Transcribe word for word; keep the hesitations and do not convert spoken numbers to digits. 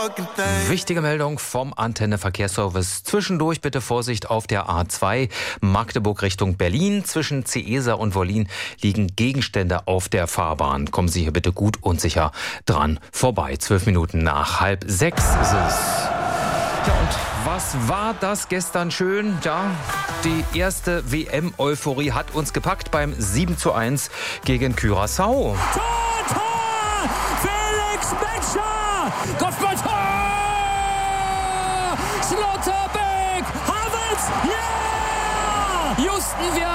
Wichtige Meldung vom Antenne Verkehrsservice. Zwischendurch bitte Vorsicht auf der A zwei Magdeburg Richtung Berlin. Zwischen Ceesa und Wollin liegen Gegenstände auf der Fahrbahn. Kommen Sie hier bitte gut und sicher dran vorbei. Zwölf Minuten nach halb sechs ist es. Ja, und was war das gestern schön? Ja, die erste W M-Euphorie hat uns gepackt beim sieben zu eins gegen Curaçao. Tor, Tor! Felix Metscher! Kopfballtor! Schlotterbeck! Havertz! Ja! Houston, wir